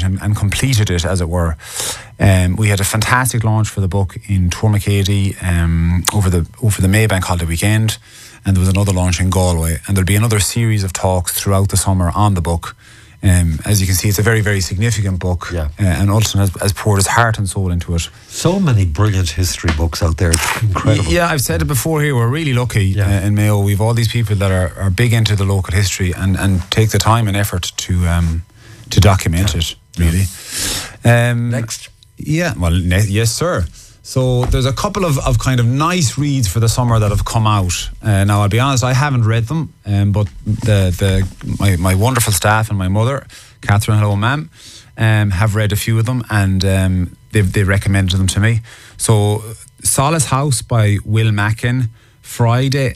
and completed it, as it were. We had a fantastic launch for the book in Tourmakeady over the Maybank holiday weekend, and there was another launch in Galway, and there'll be another series of talks throughout the summer on the book. As you can see, it's a very, very significant book, and Ultan has poured his heart and soul into it. So many brilliant history books out there. It's incredible. Yeah, I've said it before here, we're really lucky in Mayo. We've all these people that are big into the local history and take the time and effort to document it, really. Next. Yeah, well, yes, sir. So there's a couple of kind of nice reads for the summer that have come out. Now, I'll be honest, I haven't read them, but my wonderful staff and my mother, Catherine, hello ma'am, have read a few of them, and they recommended them to me. So Solace House by Will Mackin, Frida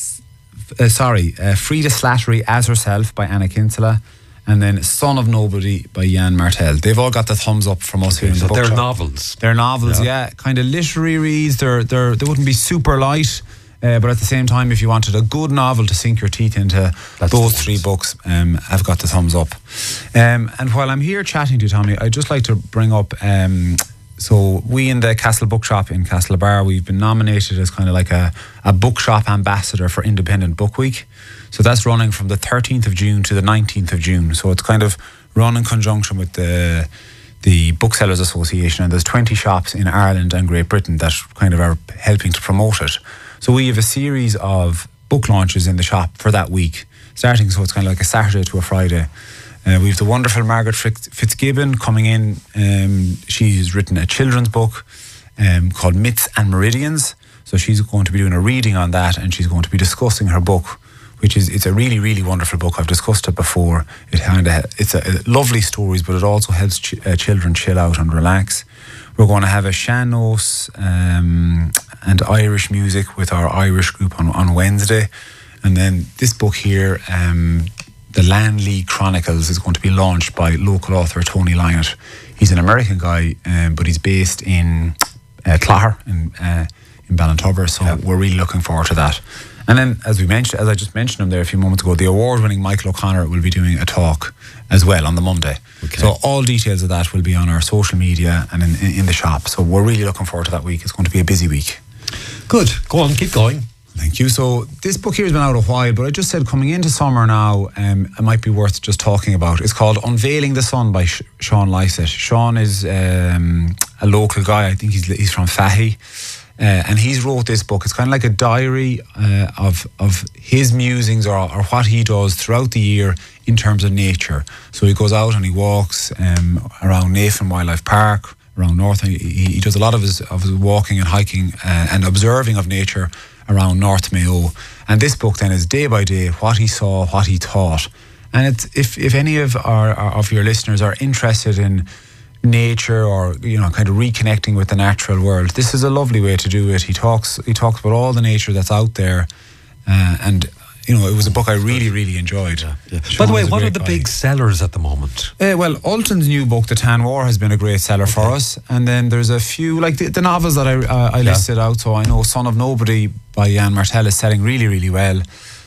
Slattery as Herself by Anna Kinsella, and then Son of Nobody by Jan Martel. They've all got the thumbs up from us here in the book. They're shop. novels. They're novels, yeah. Kind of literary reads. They wouldn't be super light, but at the same time, if you wanted a good novel to sink your teeth into, those three books have got the thumbs up. And while I'm here chatting to you, Tommy, I'd just like to bring up, so we in the Castle Bookshop in Castlebar, we've been nominated as kind of like a bookshop ambassador for Independent Book Week. So that's running from the 13th of June to the 19th of June. So it's kind of run in conjunction with the Booksellers Association, and there's 20 shops in Ireland and Great Britain that kind of are helping to promote it. So we have a series of book launches in the shop for that week, starting, so it's kind of like a Saturday to a Friday. We have the wonderful Margaret Fitzgibbon coming in. She's written a children's book called Myths and Meridians. So she's going to be doing a reading on that, and she's going to be discussing her book, it's a really, really wonderful book. I've discussed it before. It's a lovely stories, but it also helps children chill out and relax. We're going to have a sean-nós and Irish music with our Irish group on Wednesday. And then this book here, The Lanley Chronicles, is going to be launched by local author Tony Lyott. He's an American guy, but he's based in Clogher in Ballintover, so we're really looking forward to that. And then, as I just mentioned him there a few moments ago, the award-winning Michael O'Connor will be doing a talk as well on the Monday. Okay. So all details of that will be on our social media and in the shop. So we're really looking forward to that week. It's going to be a busy week. Good. Go on, keep going. Thank you. So this book here has been out a while, but I just said coming into summer now, it might be worth just talking about. It's called Unveiling the Sun by Sean Lycett. Sean is a local guy. I think he's from Fahy. And he's wrote this book. It's kind of like a diary of his musings or what he does throughout the year in terms of nature. So he goes out and he walks around Navan Wildlife Park, around North. He does a lot of his walking and hiking and observing of nature around North Mayo. And this book then is day by day what he saw, what he thought. And it's, if any of your listeners are interested in nature or kind of reconnecting with the natural world, this is a lovely way to do it. He talks about all the nature that's out there, and it was a book I really, really enjoyed. Yeah. By the way, what are the big sellers at the moment? Well, Ultan's new book, The Tan War, has been a great seller for us, and then there's a few like the novels that I listed out. So I know Son of Nobody by Jan Martel is selling really, really well.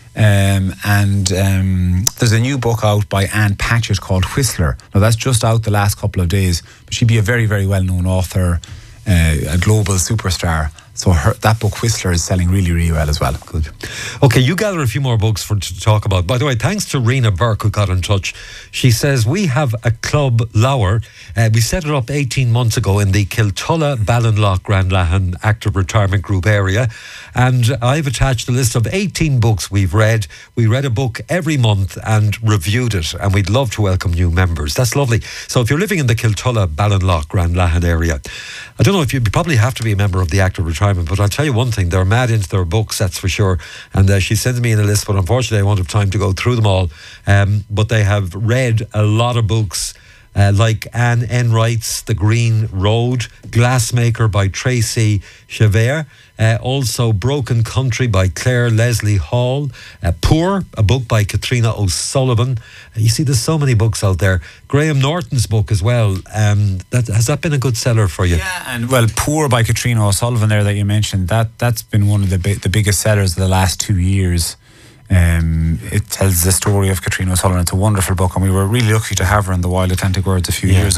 And there's a new book out by Anne Patchett called Whistler. Now that's just out the last couple of days, but she'd be a very, very well-known author, a global superstar. So that book Whistler is selling really, really well as well. Good. Okay, you gather a few more books to talk about. By the way, thanks to Rena Burke who got in touch. She says, we have a club, Lower. We set it up 18 months ago in the Kiltulla, Ballinlough, Grand Lahan Active Retirement Group area. And I've attached a list of 18 books we've read. We read a book every month and reviewed it. And we'd love to welcome new members. That's lovely. So if you're living in the Kiltulla, Ballinlough, Grand Lahan area, I don't know if you probably have to be a member of the Active Retirement, but I'll tell you one thing, they're mad into their books, that's for sure. And she sends me in a list, but unfortunately I won't have time to go through them all. But they have read a lot of books like Anne Enright's The Green Road, Glassmaker by Tracy Chevere, also Broken Country by Claire Leslie Hall, Poor, a book by Katrina O'Sullivan. You see, there's so many books out there. Graham Norton's book as well. Has that been a good seller for you? Yeah, and well, Poor by Katrina O'Sullivan there that you mentioned, that's been one of the biggest sellers of the last 2 years. It tells the story of Katrina O'Sullivan. It's a wonderful book, and we were really lucky to have her in the Wild Atlantic Words a few years ago.